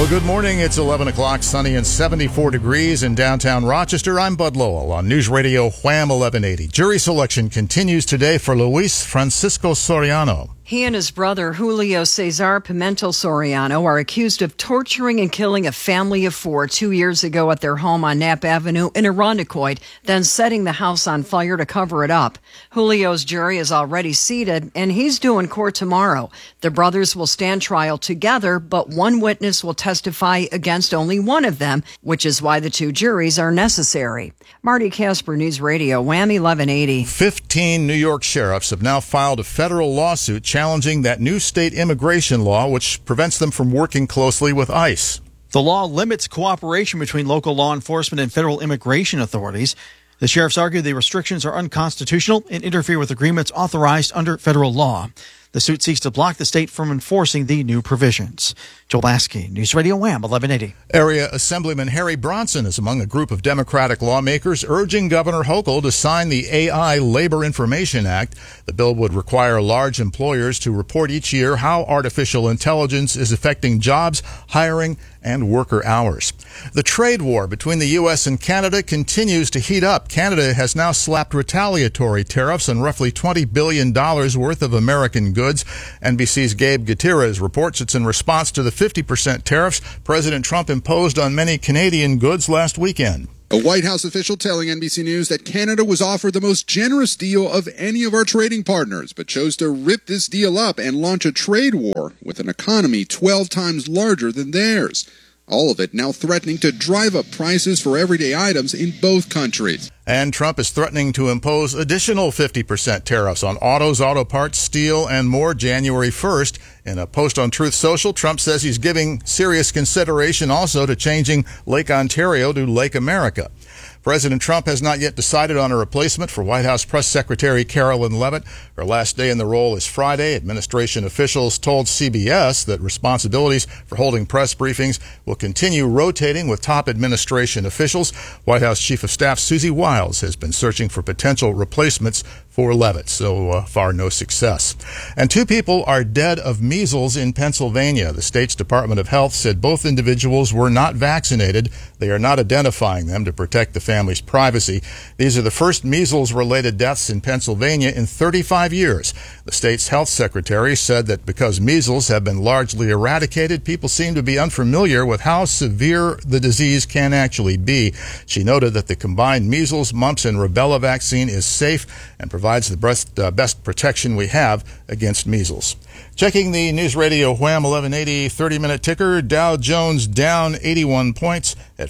Well, good morning. It's 11 o'clock, sunny and 74 degrees in downtown Rochester. I'm Bud Lowell on News Radio Wham 1180. Jury selection continues today for Luis Francisco Soriano. He and his brother, Julio Cesar Pimentel Soriano, are accused of torturing and killing a family of four 2 years ago at their home on Knapp Avenue in Irondequoit, then setting the house on fire to cover it up. Julio's jury is already seated, and he's due in court tomorrow. The brothers will stand trial together, but one witness will testify against only one of them, which is why the two juries are necessary. Marty Casper, News Radio, Wham 1180. 15 New York sheriffs have now filed a federal lawsuit challenging that new state immigration law which prevents them from working closely with ICE. The law limits cooperation between local law enforcement and federal immigration authorities. The sheriffs argue the restrictions are unconstitutional and interfere with agreements authorized under federal law. The suit seeks to block the state from enforcing the new provisions. Joel Lasky, News Radio Wham 1180. Area Assemblyman Harry Bronson is among a group of Democratic lawmakers urging Governor Hochul to sign the AI Labor Information Act. The bill would require large employers to report each year how artificial intelligence is affecting jobs, hiring, and worker hours. The trade war between the U.S. and Canada continues to heat up. Canada has now slapped retaliatory tariffs on roughly $20 billion worth of American goods. NBC's Gabe Gutierrez reports it's in response to the 50% tariffs President Trump imposed on many Canadian goods last weekend. A White House official telling NBC News that Canada was offered the most generous deal of any of our trading partners, but chose to rip this deal up and launch a trade war with an economy 12 times larger than theirs. All of it now threatening to drive up prices for everyday items in both countries. And Trump is threatening to impose additional 50% tariffs on autos, auto parts, steel, and more January 1st. In a post on Truth Social, Trump says he's giving serious consideration also to changing Lake Ontario to Lake America. President Trump has not yet decided on a replacement for White House Press Secretary Carolyn Leavitt. Her last day in the role is Friday. Administration officials told CBS that responsibilities for holding press briefings will continue rotating with top administration officials. White House Chief of Staff Susie Wiles has been searching for potential replacements for Leavitt. So far, no success. And two people are dead of measles in Pennsylvania. The state's Department of Health said both individuals were not vaccinated. They are not identifying them to protect the family's privacy. These are the first measles-related deaths in Pennsylvania in 35 years. The state's health secretary said that because measles have been largely eradicated, people seem to be unfamiliar with how severe the disease can actually be. She noted that the combined measles, mumps, and rubella vaccine is safe and provides the best protection we have against measles. Checking the News Radio Wham 1180 30-minute ticker, Dow Jones down 81 points at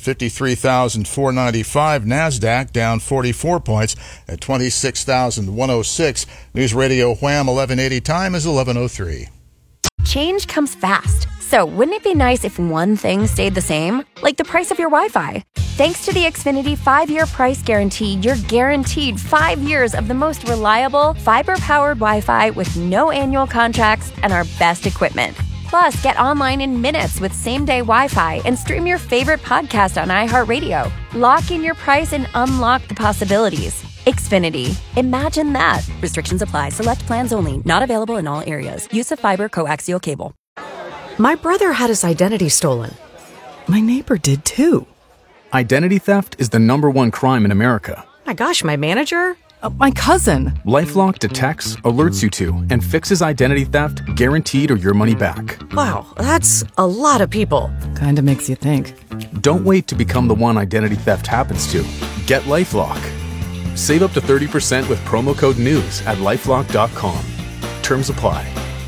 53,495. NASDAQ down 44 points at 26,106. News Radio Wham 1180 time is 11:03. Change comes fast. So wouldn't it be nice if one thing stayed the same? Like the price of your Wi-Fi. Thanks to the Xfinity 5-year price guarantee, you're guaranteed 5 years of the most reliable, fiber-powered Wi-Fi with no annual contracts and our best equipment. Plus, get online in minutes with same-day Wi-Fi and stream your favorite podcast on iHeartRadio. Lock in your price and unlock the possibilities. Xfinity. Imagine that. Restrictions apply. Select plans only. Not available in all areas. Use of fiber coaxial cable. My brother had his identity stolen. My neighbor did too. Identity theft is the #1 crime in America. My gosh, my manager? My cousin. LifeLock detects, alerts you to, and fixes identity theft guaranteed or your money back. Wow, that's a lot of people. Kinda makes you think. Don't wait to become the one identity theft happens to. Get LifeLock. Save up to 30% with promo code NEWS at LifeLock.com. Terms apply.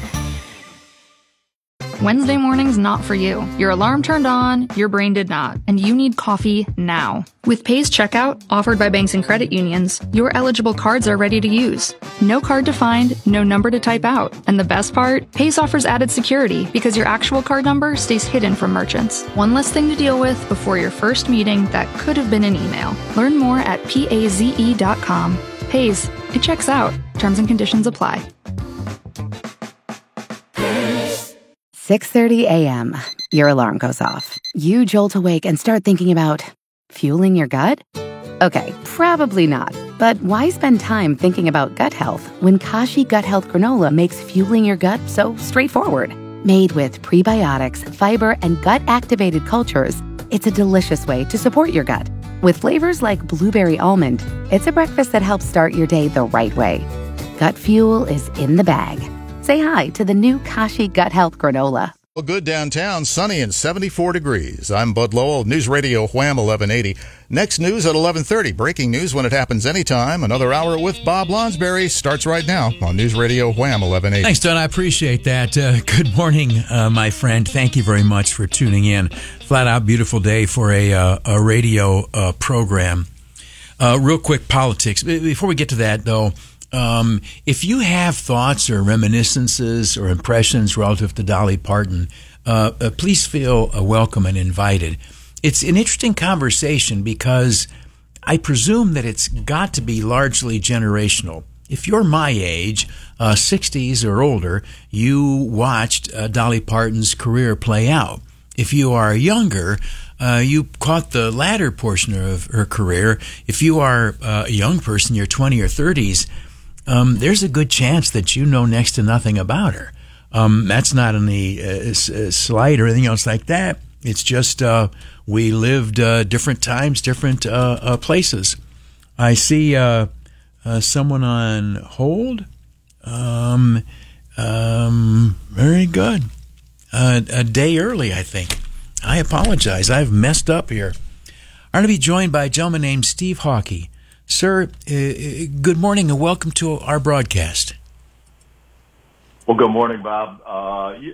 Wednesday morning's not for you. Your alarm turned on, your brain did not, and you need coffee now. With Pay's checkout, offered by banks and credit unions, your eligible cards are ready to use. No card to find, no number to type out. And the best part? Pay's offers added security because your actual card number stays hidden from merchants. One less thing to deal with before your first meeting that could have been an email. Learn more at paze.com. Pay's, it checks out. Terms and conditions apply. 6:30 a.m. Your alarm goes off. You jolt awake and start thinking about fueling your gut? Okay, probably not. But why spend time thinking about gut health when Kashi Gut Health Granola makes fueling your gut so straightforward? Made with prebiotics, fiber, and gut-activated cultures, it's a delicious way to support your gut. With flavors like blueberry almond, it's a breakfast that helps start your day the right way. Gut Fuel is in the bag. Say hi to the new Kashi Gut Health Granola. Well, good downtown, sunny and 74 degrees. I'm Bud Lowell, News Radio Wham 1180. Next news at 11:30. Breaking news when it happens anytime. Another hour with Bob Lonsberry starts right now on News Radio Wham 1180. Thanks, Don. I appreciate that. Good morning, my friend. Thank you very much for tuning in. Flat out beautiful day for a radio program. Real quick, politics. Before we get to that, though, if you have thoughts or reminiscences or impressions relative to Dolly Parton, please feel welcome and invited. It's an interesting conversation because I presume that it's got to be largely generational. If you're my age, 60s or older, you watched Dolly Parton's career play out. If you are younger, you caught the latter portion of her career. If you are a young person, you're 20 or 30s, there's a good chance that you know next to nothing about her. That's not any slight or anything else like that. It's just we lived different times, different places. I see someone on hold. Very good. A day early, I think. I apologize. I've messed up here. I'm going to be joined by a gentleman named Steve Hawkey. Sir, good morning and welcome to our broadcast. Well, good morning, Bob.